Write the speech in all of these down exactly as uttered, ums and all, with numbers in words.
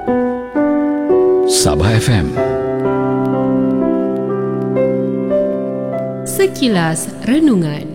Sabah F M. Sekilas Renungan.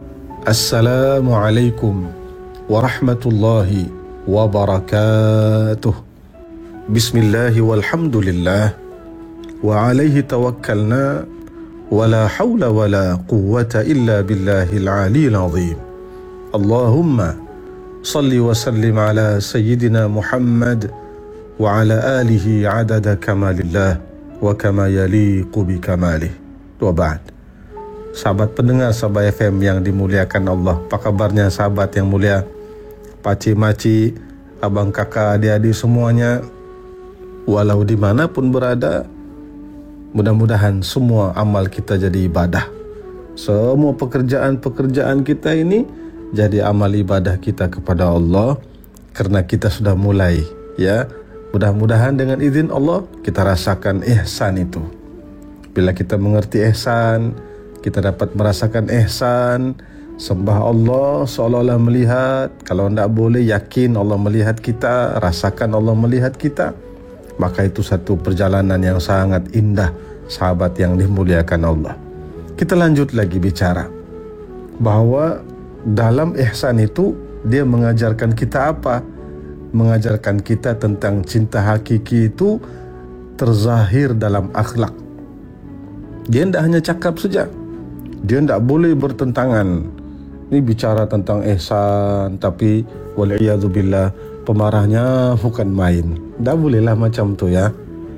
Assalamualaikum warahmatullahi wabarakatuh. Bismillahi walhamdulillah wa alaihi tawakkalna wa la hawla wa la quwwata illa billahil aliyil azim. Allahumma salli wa sallim ala sayyidina Muhammad wa ala alihi adada kamalillah wa kama yaliqu bi kamalih. Wa ba'd. Sahabat pendengar Sabah F M yang dimuliakan Allah, apa kabarnya sahabat yang mulia? Pakcik, makcik, abang, kakak, adik-adik semuanya, walau dimanapun berada, mudah-mudahan semua amal kita jadi ibadah. Semua pekerjaan-pekerjaan kita ini jadi amal ibadah kita kepada Allah, kerana kita sudah mulai, ya. Mudah-mudahan dengan izin Allah kita rasakan ihsan itu. Bila kita mengerti ihsan, kita dapat merasakan ihsan, sembah Allah seolah-olah melihat. Kalau tidak boleh, yakin Allah melihat kita, rasakan Allah melihat kita. Maka itu satu perjalanan yang sangat indah, sahabat yang dimuliakan Allah. Kita lanjut lagi bicara bahawa dalam ihsan itu dia mengajarkan kita apa? Mengajarkan kita tentang cinta hakiki itu terzahir dalam akhlak. Dia tidak hanya cakap saja, dia tidak boleh bertentangan. Ini bicara tentang ihsan, tapi wal'iyadzubillah pemarahnya bukan main. Tak bolehlah macam tu, ya.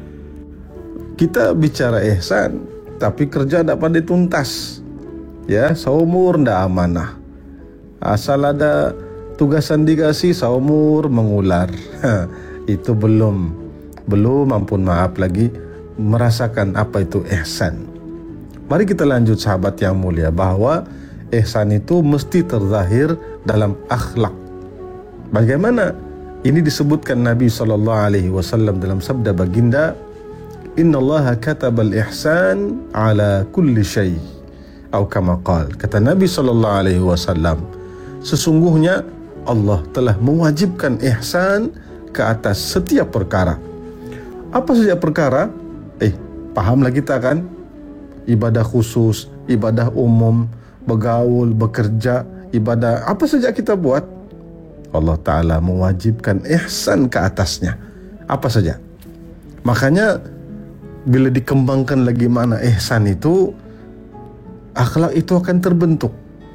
Kita bicara ihsan, tapi kerja tak pandai tuntas, ya. Seumur tidak amanah. Asal ada tugasan dikasih, seumur mengular. Ha, itu belum belum ampun maaf lagi merasakan apa itu ihsan. Mari kita lanjut sahabat yang mulia, bahawa ihsan itu mesti terzahir dalam akhlak. Bagaimana? Ini disebutkan Nabi sallallahu alaihi wasallam dalam sabda baginda, "Innallaha katabal ihsan ala kulli syai." Atau kama qala, kata Nabi sallallahu alaihi wasallam, sesungguhnya Allah telah mewajibkan ihsan ke atas setiap perkara. Apa saja perkara? Eh, pahamlah kita kan? Ibadah khusus, ibadah umum, bergaul, bekerja, ibadah apa saja kita buat, Allah Ta'ala mewajibkan ihsan ke atasnya. Apa saja. Makanya bila dikembangkan lagi mana ihsan itu, akhlak itu akan terbentuk.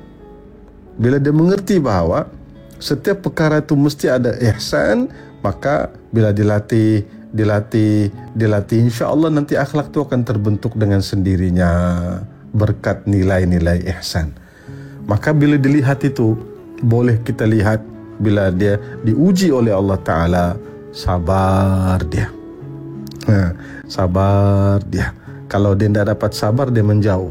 Bila dia mengerti bahawa setiap perkara itu mesti ada ihsan, maka bila dilatih, dilatih, dilatih, insya Allah nanti akhlak itu akan terbentuk dengan sendirinya berkat nilai-nilai ihsan. Maka bila dilihat itu, boleh kita lihat bila dia diuji oleh Allah Ta'ala, sabar dia. Ha, sabar dia. Kalau dia tidak dapat sabar, dia menjauh.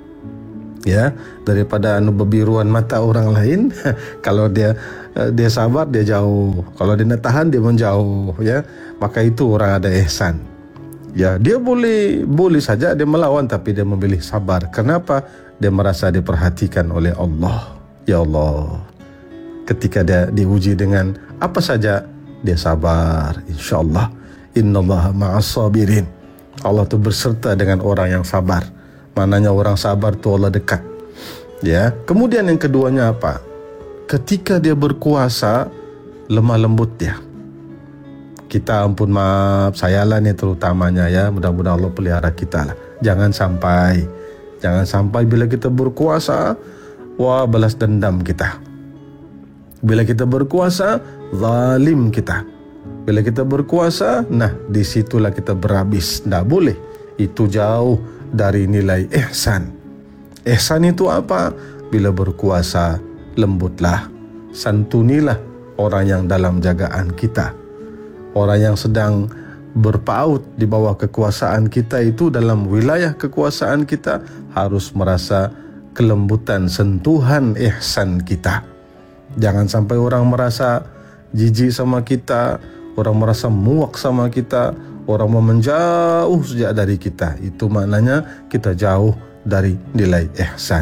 Ya, daripada anu bebiruan mata orang lain, kalau dia dia sabar, dia jauh. Kalau dia nak tahan, dia menjauh, ya. Maka itu orang ada ihsan. Ya, dia boleh boleh saja dia melawan, tapi dia memilih sabar. Kenapa? Dia merasa diperhatikan oleh Allah. Ya Allah, ketika dia diuji dengan apa saja, dia sabar. InsyaAllah, innallaha ma'as sabirin. Allah tu berserta dengan orang yang sabar. Maknanya orang sabar tu Allah dekat. Ya. Kemudian yang keduanya apa? Ketika dia berkuasa, lemah lembut dia. Kita ampun maaf, saya lah ni terutamanya, ya. Mudah-mudahan Allah pelihara kita lah. Jangan sampai, jangan sampai bila kita berkuasa, wah, balas dendam kita. Bila kita berkuasa, zalim kita. Bila kita berkuasa, nah disitulah kita berhabis. Tak boleh. Itu jauh dari nilai ihsan. Ihsan itu apa? Bila berkuasa, lembutlah, santunilah orang yang dalam jagaan kita. Orang yang sedang berpaut di bawah kekuasaan kita itu, dalam wilayah kekuasaan kita, harus merasa kelembutan, sentuhan ihsan kita. Jangan sampai orang merasa jijik sama kita, orang merasa muak sama kita, orang mau menjauh sejak dari kita. Itu maknanya kita jauh dari nilai ihsan.